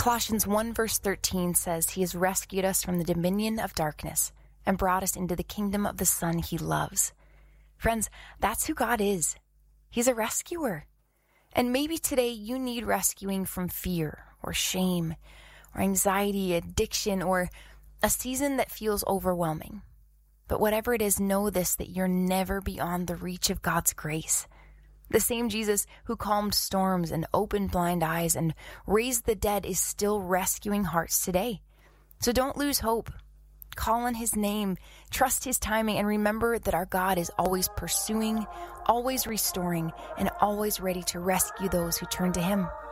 Colossians 1 verse 13 says, He has rescued us from the dominion of darkness and brought us into the kingdom of the Son He loves. Friends, that's who God is. He's a rescuer. And maybe today you need rescuing from fear or shame or anxiety, addiction, or a season that feels overwhelming. But whatever it is, know this, that you're never beyond the reach of God's grace. The same Jesus who calmed storms and opened blind eyes and raised the dead is still rescuing hearts today. So don't lose hope. Call on His name, trust His timing, and remember that our God is always pursuing, always restoring, and always ready to rescue those who turn to Him.